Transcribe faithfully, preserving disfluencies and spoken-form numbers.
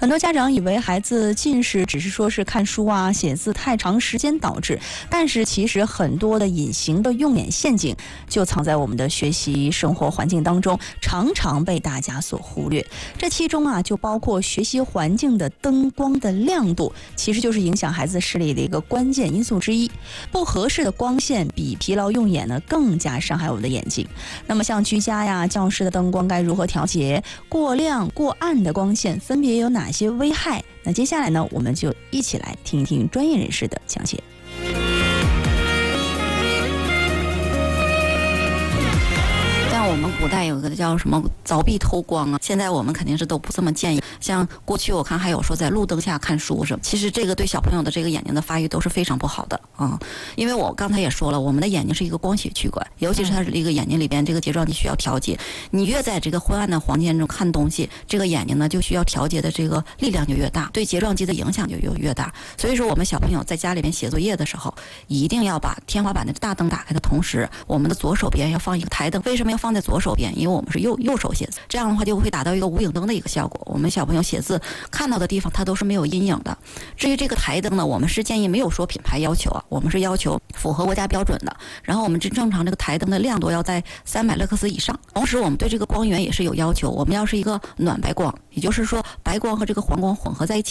很多家长以为孩子近视只是说是看书啊、写字太长时间导致，但是其实很多的隐形的用眼陷阱就藏在我们的学习生活环境当中，常常被大家所忽略。这其中啊，就包括学习环境的灯光的亮度，其实就是影响孩子视力的一个关键因素之一。不合适的光线比疲劳用眼呢更加伤害我们的眼睛。那么像居家呀、教室的灯光该如何调节？过亮、过暗的光线分别有哪些危害？那接下来呢，我们就一起来听一听专业人士的讲解。 像我们古代有个叫什么凿壁偷光啊，现在我们肯定是都不这么建议。像过去我看还有说在路灯下看书什么，其实这个对小朋友的这个眼睛的发育都是非常不好的啊。因为我刚才也说了，我们的眼睛是一个光学区块，尤其是它这个眼睛里边这个睫状肌需要调节。你越在这个昏暗的环境中看东西，这个眼睛呢就需要调节的这个力量就越大，对睫状肌的影响就越大。所以说我们小朋友在家里面写作业的时候，一定要把天花板的大灯打开的同时，我们的左手边要放一个台灯。为什么要放在左手边？因为我们是右右手写字，这样的话就会达到一个无影灯的一个效果。我们小朋友写字看到的地方它都是没有阴影的。至于这个台灯呢，我们是建议没有说品牌要求啊，我们是要求符合国家标准的。然后我们正正常这个台灯的亮度要在三百勒克斯以上。同时我们对这个光源也是有要求，我们要是一个暖白光，也就是说白光和这个黄光混合在一起